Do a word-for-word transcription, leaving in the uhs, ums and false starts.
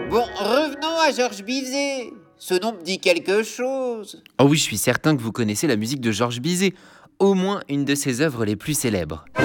Bon, revenons à Georges Bizet. Ce nom me dit quelque chose. Oh oui, je suis certain que vous connaissez la musique de Georges Bizet, au moins une de ses œuvres les plus célèbres.